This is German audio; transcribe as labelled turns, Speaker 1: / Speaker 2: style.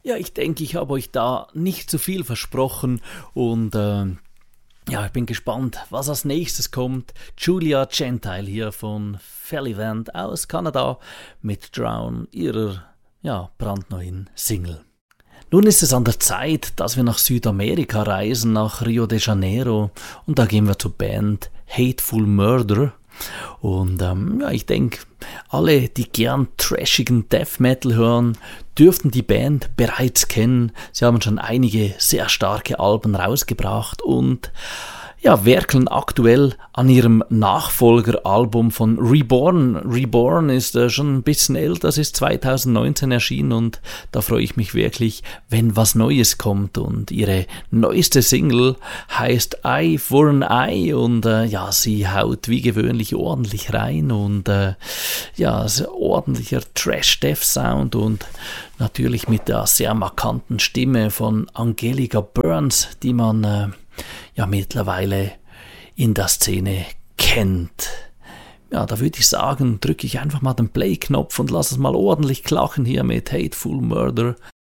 Speaker 1: Ja, ich denke, ich habe euch da nicht zu viel versprochen und ja, ich bin gespannt, was als nächstes kommt. Julia Gentile hier von Fellivant aus Kanada mit Drown, ihrer brandneuen Single. Nun ist es an der Zeit, dass wir nach Südamerika reisen, nach Rio de Janeiro, und da gehen wir zur Band Hateful Murder. Und ich denke, alle, die gern trashigen Death Metal hören, dürften die Band bereits kennen. Sie haben schon einige sehr starke Alben rausgebracht und werkeln aktuell an ihrem Nachfolgeralbum von Reborn. Reborn ist schon ein bisschen älter, das ist 2019 erschienen und da freue ich mich wirklich, wenn was Neues kommt. Und ihre neueste Single heißt Eye for an Eye und sie haut wie gewöhnlich ordentlich rein und ordentlicher Trash-Death-Sound und natürlich mit der sehr markanten Stimme von Angelica Burns, die man mittlerweile in der Szene kennt. Ja, da würde ich sagen, drücke ich einfach mal den Play-Knopf und lass es mal ordentlich klachen hier mit Hateful Murder